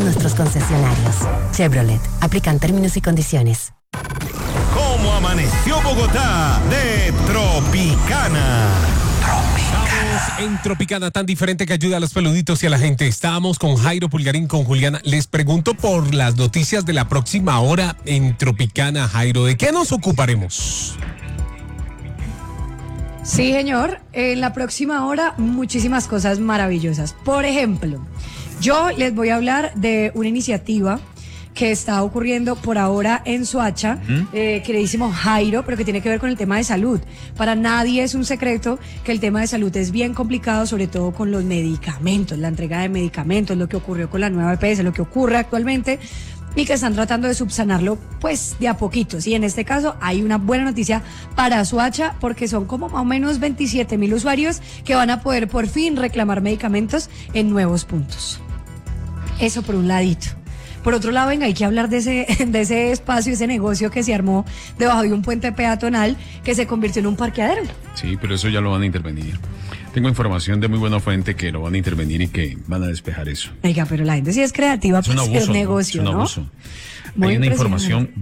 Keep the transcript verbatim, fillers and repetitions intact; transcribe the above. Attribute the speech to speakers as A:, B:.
A: en nuestros concesionarios. Chevrolet, aplican términos y condiciones.
B: ¿Cómo amaneció Bogotá de Tropicana?
C: Estamos en Tropicana, tan diferente que ayuda a los peluditos y a la gente. Estamos con Jairo Pulgarín, con Juliana. Les pregunto por las noticias de la próxima hora en Tropicana, Jairo. ¿De qué nos ocuparemos?
D: Sí, señor. En la próxima hora, muchísimas cosas maravillosas. Por ejemplo, yo les voy a hablar de una iniciativa que está ocurriendo por ahora en Soacha, ¿Mm? eh, queridísimo Jairo, pero que tiene que ver con el tema de salud. Para nadie es un secreto que el tema de salud es bien complicado, sobre todo con los medicamentos, la entrega de medicamentos, lo que ocurrió con la nueva E P S, lo que ocurre actualmente, y que están tratando de subsanarlo, pues, de a poquitos. Y en este caso hay una buena noticia para Soacha, porque son como más o menos veintisiete mil usuarios que van a poder por fin reclamar medicamentos en nuevos puntos. Eso por un ladito. Por otro lado, venga, hay que hablar de ese, de ese espacio, ese negocio que se armó debajo de un puente peatonal que se convirtió en un parqueadero.
E: Sí, pero eso ya lo van a intervenir. Tengo información de muy buena fuente que lo van a intervenir y que van a despejar eso.
D: Oiga, pero la gente sí es creativa
E: para hacer
D: negocio,
E: ¿no? Es un
D: ¿no?
E: abuso.
D: Muy
E: Hay una información